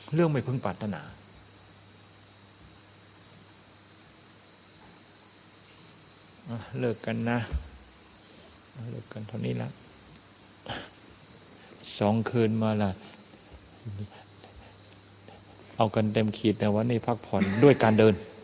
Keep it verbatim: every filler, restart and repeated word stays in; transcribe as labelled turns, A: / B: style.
A: เรื่องไม่พึงปรารถนาเลิกกันนะเลิกกันเท่านี้ละสองคืนมาละเอากันเต็มขีดแต่ว่านี่พักผ่อนด้วยการเดิน